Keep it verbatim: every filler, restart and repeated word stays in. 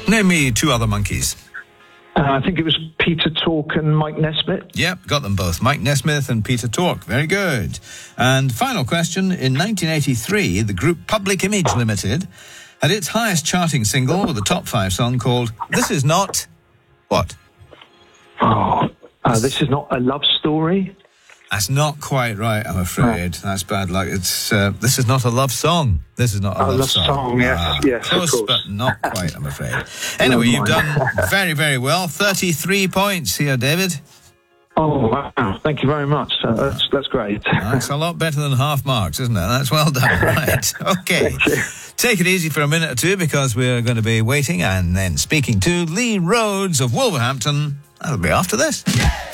Name me two other monkeys. Uh, I think it was Peter Tork and Mike Nesmith. Yep, got them both. Mike Nesmith and Peter Tork. Very good. And final question. In nineteen eighty-three, the group Public Image Limited had its highest charting single with a top five song called This Is Not... What? Oh, uh, this is not a love story. That's not quite right, I'm afraid. That's bad luck. It's uh, This Is Not a Love Song. This is not a oh, love, love song. song. Yes, ah, yes, close, of course. but not quite, I'm afraid. Anyway, you've done very, very well. thirty-three points here, David. Oh, wow. Thank you very much. Uh, that's, that's great. That's a lot better than half marks, isn't it? That's well done. Right. Okay. Thank you. Take it easy for a minute or two because we're going to be waiting and then speaking to Lee Rhodes of Wolverhampton. That'll be after this.